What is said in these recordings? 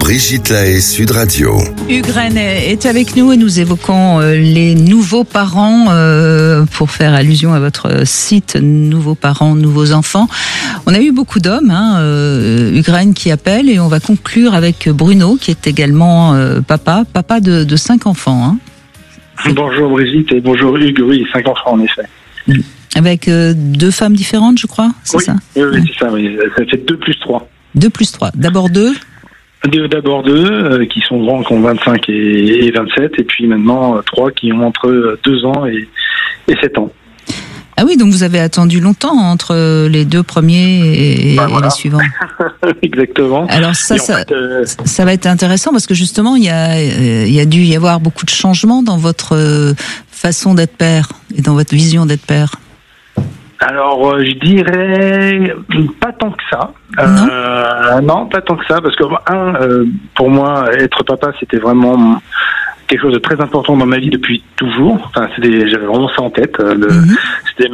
Brigitte Lahaie, Sud Radio. Hugues Rennes est avec nous et nous évoquons les nouveaux parents pour faire allusion à votre site Nouveaux parents, nouveaux enfants. On a eu beaucoup d'hommes, Hugues Rennes qui appelle, et on va conclure avec Bruno qui est également papa de 5 enfants. Bonjour Brigitte et bonjour Hugues, oui, 5 enfants en effet. Avec 2 femmes différentes, je crois, c'est ça? Oui, c'est ça, oui. Ça fait 2 plus 3. 2 plus 3. D'abord 2 D'abord 2 qui sont grands, qui ont 25 et 27, et puis maintenant 3 qui ont entre 2 ans et 7 ans. Ah oui, donc vous avez attendu longtemps entre les 2 premiers et les suivants. Exactement. Alors ça va être intéressant parce que justement il y a dû y avoir beaucoup de changements dans votre façon d'être père et dans votre vision d'être père. Alors, je dirais pas tant que ça. Non, pas tant que ça, parce que pour moi, être papa, c'était vraiment quelque chose de très important dans ma vie depuis toujours. Enfin, j'avais vraiment ça en tête. C'était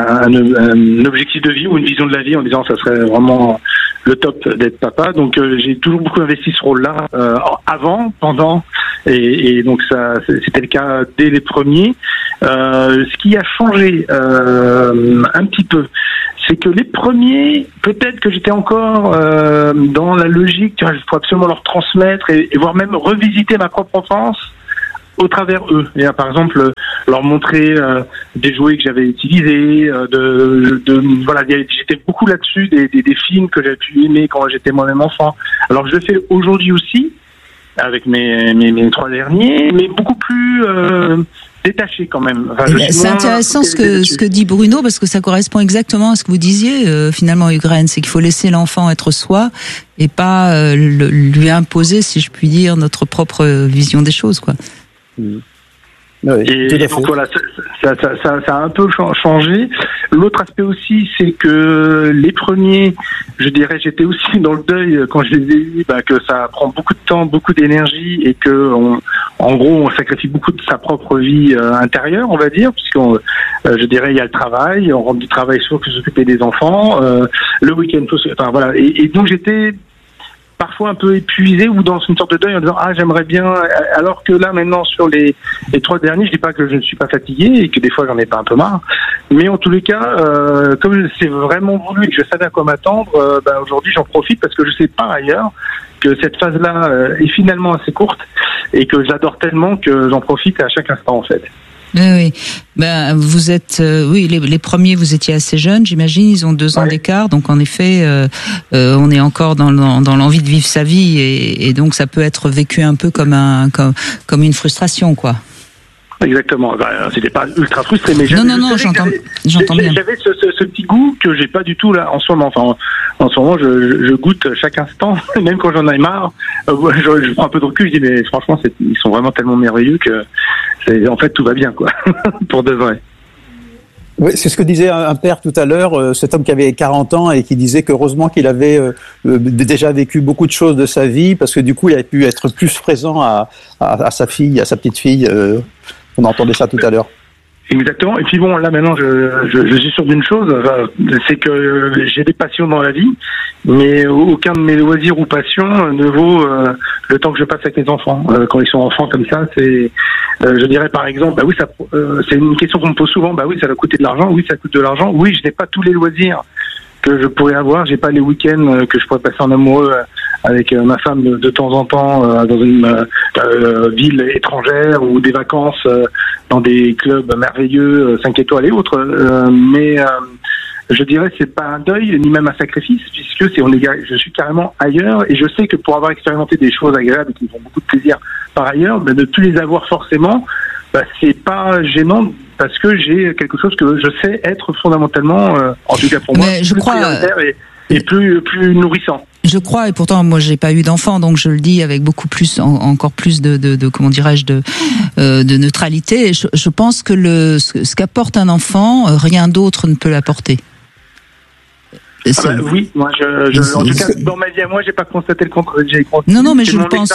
un objectif de vie ou une vision de la vie en disant ça serait vraiment le top d'être papa. Donc, j'ai toujours beaucoup investi ce rôle-là avant, pendant, et donc ça, c'était le cas dès les premiers. Ce qui a changé un petit peu, c'est que les premiers, peut-être que j'étais encore dans la logique, il faut absolument leur transmettre et voire même revisiter ma propre enfance au travers eux. Et par exemple, leur montrer des jouets que j'avais utilisés, voilà, j'étais beaucoup là-dessus, des films que j'avais pu aimer quand j'étais moi-même enfant. Alors je le fais aujourd'hui aussi avec mes 3 derniers, mais beaucoup plus détaché quand même. Enfin, c'est intéressant ce que dit Bruno, parce que ça correspond exactement à ce que vous disiez finalement, Hugues Rennes, c'est qu'il faut laisser l'enfant être soi et pas lui imposer, si je puis dire, notre propre vision des choses, quoi. Oui, et donc voilà, ça a un peu changé. L'autre aspect aussi, c'est que les premiers, je dirais, j'étais aussi dans le deuil quand je les ai eus, que ça prend beaucoup de temps, beaucoup d'énergie, et que en gros, on sacrifie beaucoup de sa propre vie intérieure, on va dire, puisqu'on, je dirais, il y a le travail, on rentre du travail, il faut s'occuper des enfants, le week-end, enfin voilà, et donc j'étais parfois un peu épuisé ou dans une sorte de deuil en disant j'aimerais bien, alors que là maintenant sur les 3 derniers, je dis pas que je ne suis pas fatigué et que des fois j'en ai pas un peu marre, mais en tous les cas comme c'est vraiment voulu et que je savais à quoi m'attendre, aujourd'hui j'en profite parce que je sais par ailleurs que cette phase-là est finalement assez courte et que j'adore tellement que j'en profite à chaque instant en fait. Oui. Vous êtes, les premiers, vous étiez assez jeunes, j'imagine. Ils ont 2 ans d'écart, donc en effet, on est encore dans l'envie de vivre sa vie, et donc ça peut être vécu un peu comme une frustration, quoi. Exactement. C'était pas ultra frustré, mais j'entends bien. J'avais ce petit goût que j'ai pas du tout là en ce moment. Enfin, en ce moment, je goûte chaque instant, même quand j'en ai marre. Je prends un peu de recul, je dis mais franchement, ils sont vraiment tellement merveilleux que en fait tout va bien, quoi, pour de vrai. Oui, c'est ce que disait un père tout à l'heure, cet homme qui avait 40 ans et qui disait qu'heureusement qu'il avait déjà vécu beaucoup de choses de sa vie, parce que du coup, il avait pu être plus présent à sa fille, à sa petite fille. On entendait ça tout à l'heure. Exactement. Et puis bon, là maintenant, je suis sûr d'une chose, c'est que j'ai des passions dans la vie, mais aucun de mes loisirs ou passions ne vaut le temps que je passe avec mes enfants. Quand ils sont enfants comme ça, c'est, je dirais par exemple, c'est une question qu'on me pose souvent. Ça va coûter de l'argent. Oui, ça coûte de l'argent. Oui, je n'ai pas tous les loisirs que je pourrais avoir. J'ai pas les week-ends que je pourrais passer en amoureux avec ma femme de temps en temps dans une ville étrangère, ou des vacances dans des clubs merveilleux, 5 étoiles et autres. Mais je dirais c'est pas un deuil ni même un sacrifice, puisque je suis carrément ailleurs, et je sais que pour avoir expérimenté des choses agréables qui me font beaucoup de plaisir par ailleurs, de plus les avoir forcément, c'est pas gênant, parce que j'ai quelque chose que je sais être fondamentalement, en tout cas pour moi, plus prioritaire et plus nourrissant. Je crois, et pourtant moi j'ai pas eu d'enfant, donc je le dis avec beaucoup plus, encore plus de comment dirais-je, de neutralité. Je pense que ce qu'apporte un enfant, rien d'autre ne peut l'apporter. Oui, moi, en tout cas, dans ma vie à moi, j'ai pas constaté le contraire. Non, mais je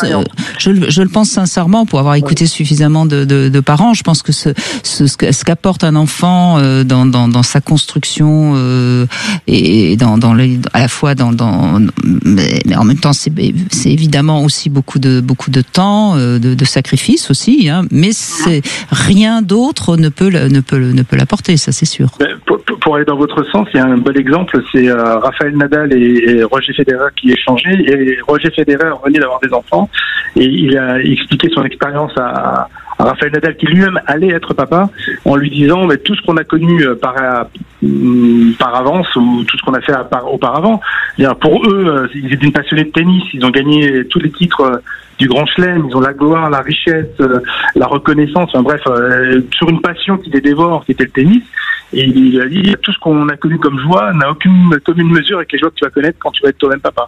le pense sincèrement, pour avoir écouté suffisamment de parents. Je pense que ce qu'apporte un enfant dans sa construction et à la fois mais en même temps, c'est évidemment aussi beaucoup de temps, de sacrifices aussi. Hein, mais c'est rien d'autre ne peut l'apporter, ça c'est sûr. Pour aller dans votre sens, il y a un bon exemple, c'est Rafael Nadal et Roger Federer qui échangeaient, et Roger Federer venait d'avoir des enfants, et il a expliqué son expérience à Rafael Nadal, qui lui-même allait être papa, en lui disant tout ce qu'on a connu par avance, ou tout ce qu'on a fait auparavant, pour eux, ils étaient passionnés de tennis, ils ont gagné tous les titres du Grand Chelem, ils ont la gloire, la richesse, la reconnaissance, sur une passion qui les dévore, qui était le tennis. Et il a dit, tout ce qu'on a connu comme joie n'a aucune commune mesure avec les joies que tu vas connaître quand tu vas être toi-même papa.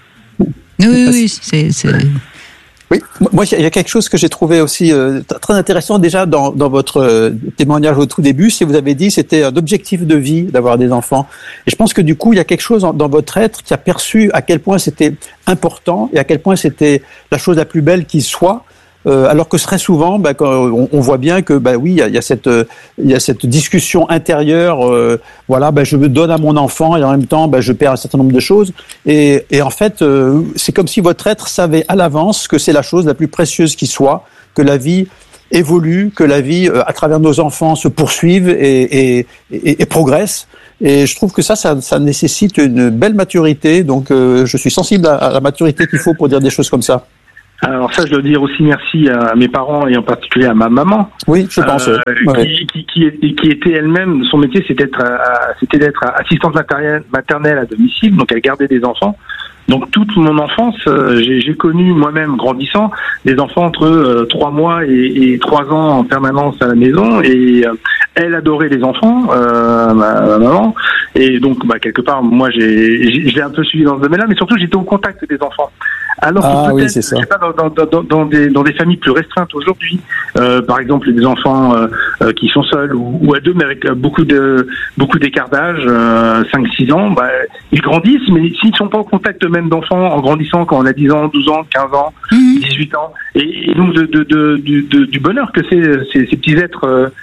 Oui, c'est... Oui, moi il y a quelque chose que j'ai trouvé aussi très intéressant déjà dans votre témoignage au tout début, c'est que vous avez dit c'était un objectif de vie d'avoir des enfants. Et je pense que du coup il y a quelque chose dans votre être qui a perçu à quel point c'était important et à quel point c'était la chose la plus belle qui soit. Alors que très souvent, quand on voit bien que oui, il y a cette discussion intérieure. Je me donne à mon enfant et en même temps, je perds un certain nombre de choses. Et en fait, c'est comme si votre être savait à l'avance que c'est la chose la plus précieuse qui soit, que la vie évolue, que la vie, à travers nos enfants, se poursuive et progresse. Et je trouve que ça nécessite une belle maturité. Donc, je suis sensible à la maturité qu'il faut pour dire des choses comme ça. Alors ça, je dois dire aussi merci à mes parents et en particulier à ma maman. Oui, je pense. Qui était elle-même, son métier, c'était d'être assistante maternelle à domicile, donc elle gardait des enfants. Donc toute mon enfance, j'ai connu moi-même grandissant des enfants entre 3 mois et 3 ans en permanence à la maison, et elle adorait les enfants, ma maman, et donc quelque part moi je l'ai un peu suivi dans ce domaine-là, mais surtout j'étais au contact des enfants. Alors que peut-être, je sais pas, dans des familles plus restreintes aujourd'hui, par exemple des enfants qui sont seuls ou à deux, mais avec beaucoup d'écart d'âge, 5-6 ans, ils grandissent, mais s'ils ne sont pas au contact même d'enfants en grandissant quand on a 10 ans, 12 ans, 15 ans, 18 ans, et donc du bonheur que ces petits êtres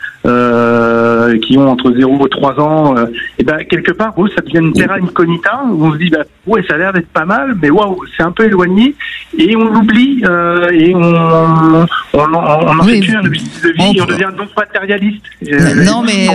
qui ont entre 0 et 3 ans, quelque part, ça devient une terra incognita, où on se dit, ça a l'air d'être pas mal, mais waouh, c'est un peu éloigné, et on l'oublie, et on en fait plus un objectif de vie, et on devient donc matérialiste. Non, mais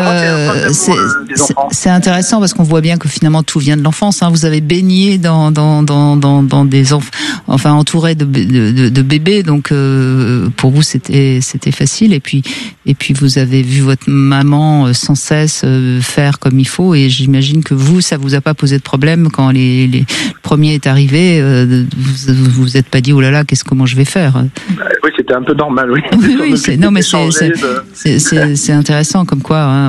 c'est intéressant parce qu'on voit bien que finalement tout vient de l'enfance. Hein. Vous avez baigné dans des enfants, entouré de bébés, donc pour vous c'était facile, et puis vous avez vu votre maman sans cesse faire comme il faut, et j'imagine que ça vous a pas posé de problème quand le premier est arrivé. Vous êtes pas dit, oh là là, comment je vais faire? Oui, c'était un peu normal, oui. Oui, c'est intéressant comme quoi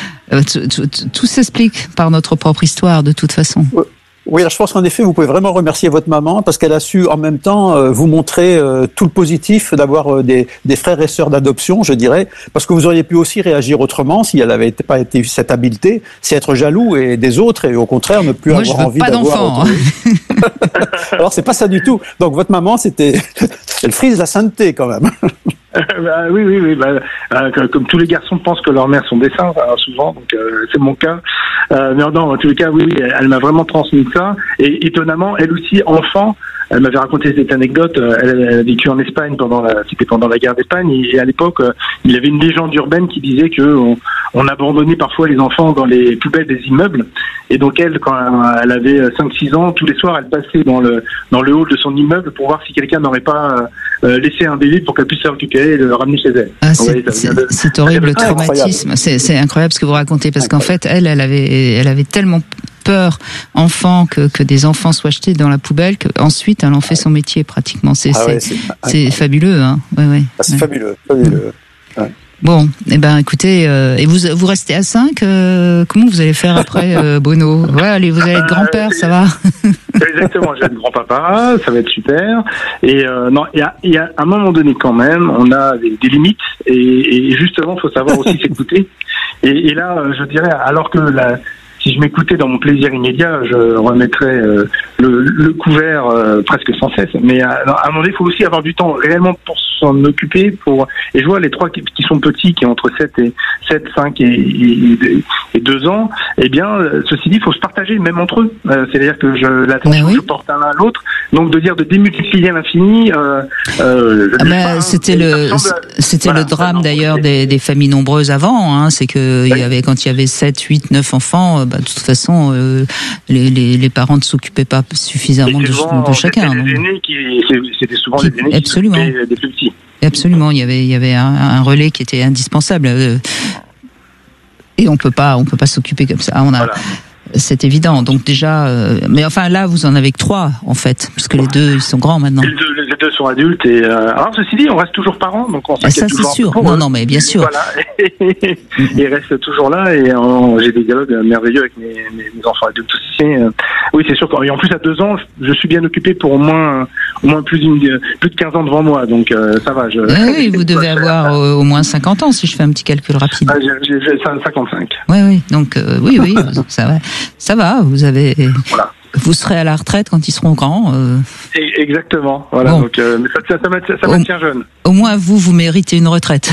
tout s'explique par notre propre histoire de toute façon. Oui, alors je pense qu'en effet, vous pouvez vraiment remercier votre maman parce qu'elle a su en même temps vous montrer tout le positif d'avoir des frères et sœurs d'adoption, je dirais, parce que vous auriez pu aussi réagir autrement si elle n'avait pas été cette habileté, c'est être jaloux et des autres et au contraire ne plus avoir envie d'avoir. Moi, je veux pas d'enfant. Alors c'est pas ça du tout. Donc votre maman, elle frise la sainteté quand même. Oui. Comme tous les garçons pensent que leur mère sont des saints, souvent, donc c'est mon cas. Mais non, en tous les cas, oui, elle m'a vraiment transmis ça. Et étonnamment, elle aussi, enfant, elle m'avait raconté cette anecdote. Elle a vécu en Espagne c'était pendant la guerre d'Espagne, et à l'époque, il y avait une légende urbaine qui disait que on abandonnait parfois les enfants dans les poubelles des immeubles. Et donc elle, quand elle avait 5-6 ans, tous les soirs, elle passait dans le hall de son immeuble pour voir si quelqu'un n'aurait pas laissé un bébé pour qu'elle puisse se récupérer et le ramener chez elle. C'est horrible, le traumatisme. C'est incroyable ce que vous racontez, parce qu'en fait, elle avait tellement peur, enfant, que des enfants soient jetés dans la poubelle, qu'ensuite elle en fait son métier pratiquement. C'est fabuleux, hein. Ouais. C'est fabuleux. Ouais. Bon, écoutez, et vous restez à 5, comment vous allez faire après, Bruno? Allez, vous allez être grand-père, ça va? Exactement, je vais être grand-papa, ça va être super. Et non, il y a un moment donné quand même, on a des limites, et justement, il faut savoir aussi s'écouter. Et là, je dirais, alors que si je m'écoutais dans mon plaisir immédiat, je remettrais le couvert presque sans cesse. Mais à un moment donné, il faut aussi avoir du temps réellement pour s'en occuper. Et je vois les trois qui sont petits, qui ont entre 7, 5 et 2 ans. Eh bien, ceci dit, il faut se partager, même entre eux. C'est-à-dire que l'attention je porte l'un à l'autre. Donc de dire de démultiplier à l'infini. C'était le drame d'ailleurs des familles nombreuses avant. Hein, c'est que quand il y avait 7, 8, 9 enfants, de toute façon, les parents ne s'occupaient pas suffisamment de chacun. C'était souvent les aînés absolument. Qui s'occupaient des plus petits. Absolument, il y avait un relais qui était indispensable. Et on peut pas s'occuper comme ça. C'est évident. Donc déjà, mais enfin là, vous en avez que 3 en fait, parce que les 2 ils sont grands maintenant. Les 2 sont adultes et alors ceci dit, on reste toujours parents, donc on s'inquiète toujours. Ça c'est sûr. Non, mais bien sûr. Voilà. Ils restent toujours là et j'ai des dialogues merveilleux avec mes enfants adultes aussi. Oui, c'est sûr. Et en plus à 2 ans, je suis bien occupé pour au moins plus de 15 ans devant moi, donc ça va. Oui, vous devez avoir au moins 50 ans si je fais un petit calcul rapide. J'ai 55. Oui. Donc oui, ça va. Ça va, vous serez à la retraite quand ils seront grands. Exactement. Voilà. Bon. Donc, mais ça maintient jeune. Au moins, vous méritez une retraite.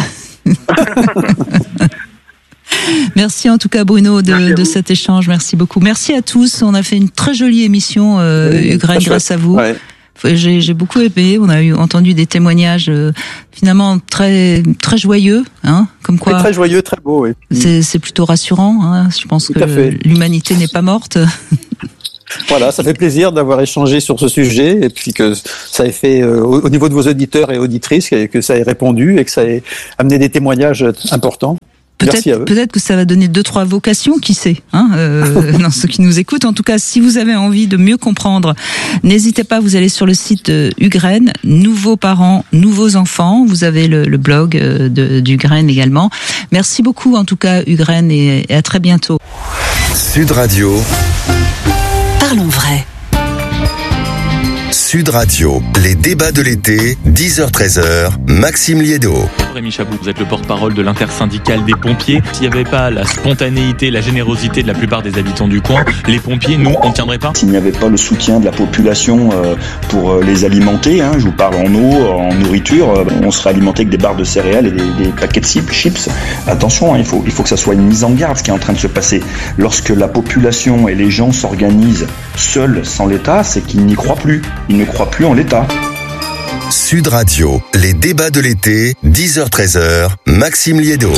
Merci en tout cas Bruno de cet échange. Merci beaucoup. Merci à tous. On a fait une très jolie émission, Hugues, grâce à vous. Ouais. J'ai beaucoup aimé. On a entendu des témoignages finalement très très joyeux, hein, comme quoi. Très joyeux, très beau. Oui. C'est plutôt rassurant. Hein. Je pense que l'humanité n'est pas morte. Voilà, ça fait plaisir d'avoir échangé sur ce sujet et puis que ça ait fait au niveau de vos auditeurs et auditrices que ça ait répondu et que ça ait amené des témoignages importants. Peut-être que ça va donner 2-3 vocations, qui sait, hein, dans ceux qui nous écoutent. En tout cas, si vous avez envie de mieux comprendre, n'hésitez pas, vous allez sur le site d'Ugraine, Nouveaux parents, nouveaux enfants. Vous avez le blog d'Ugraine également. Merci beaucoup, en tout cas, Ugraine, et à très bientôt. Sud Radio. Parlons vrai. Sud Radio, les débats de l'été, 10h-13h, Maxime Liédo. Rémi Chabou, vous êtes le porte-parole de l'intersyndicale des pompiers. S'il n'y avait pas la spontanéité, la générosité de la plupart des habitants du coin, les pompiers, nous, on ne tiendrait pas. S'il n'y avait pas le soutien de la population pour les alimenter, je vous parle en eau, en nourriture, on serait alimenté avec des barres de céréales et des paquets de chips. Attention, il faut que ça soit une mise en garde, ce qui est en train de se passer. Lorsque la population et les gens s'organisent seuls, sans l'État, c'est qu'ils n'y croient plus. Ils ne croient plus en l'État. Sud Radio, les débats de l'été, 10h-13h, Maxime Liédo.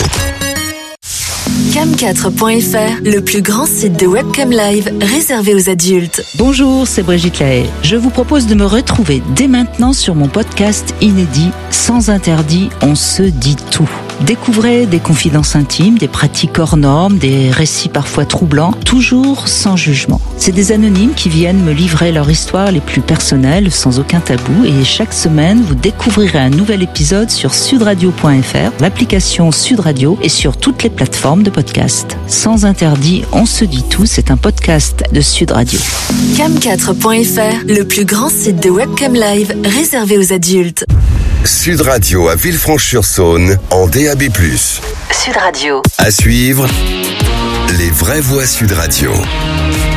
Cam4.fr, le plus grand site de webcam live réservé aux adultes. Bonjour, c'est Brigitte Lahaye. Je vous propose de me retrouver dès maintenant sur mon podcast inédit Sans interdit, on se dit tout. Découvrez des confidences intimes, des pratiques hors normes, des récits parfois troublants, toujours sans jugement. C'est des anonymes qui viennent me livrer leur histoire les plus personnelles, sans aucun tabou, et chaque semaine, vous découvrirez un nouvel épisode sur sudradio.fr, l'application Sud Radio et sur toutes les plateformes de podcast. Sans interdit, on se dit tout, c'est un podcast de Sud Radio. Cam4.fr, le plus grand site de webcam live réservé aux adultes. Sud Radio à Villefranche-sur-Saône en DAB+. Sud Radio. À suivre, les vraies voix Sud Radio.